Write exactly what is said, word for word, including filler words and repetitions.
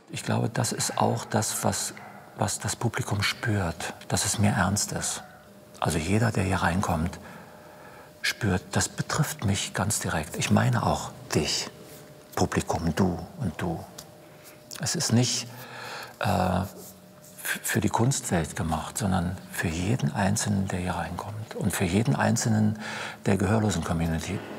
Ich glaube, das ist auch das, was, was das Publikum spürt, dass es mir ernst ist. Also jeder, der hier reinkommt, spürt, das betrifft mich ganz direkt. Ich meine auch dich, Publikum, du und du. Es ist nicht äh, für die Kunstwelt gemacht, sondern für jeden Einzelnen, der hier reinkommt und für jeden Einzelnen der Gehörlosen-Community.